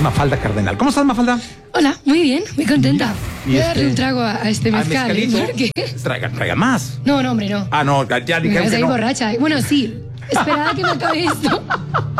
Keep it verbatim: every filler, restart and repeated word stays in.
Mafalda Cardenal. ¿Cómo estás, Mafalda? Hola, muy bien, muy contenta. Y Voy a este- darle un trago a, a este ¿Al mezcal. ¿eh? mezcalito? Porque... Traiga, traiga más. No, no, hombre, no. Ah, no, ya Me dijeron vas a que ir no. borracha. Bueno, sí. Esperad a que me acabe esto.